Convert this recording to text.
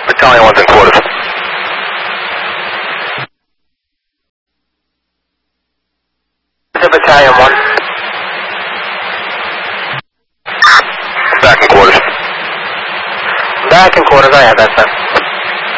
Battalion 1's in quarters. To Battalion 1. Back in quarters. Back in quarters, I have that, sir.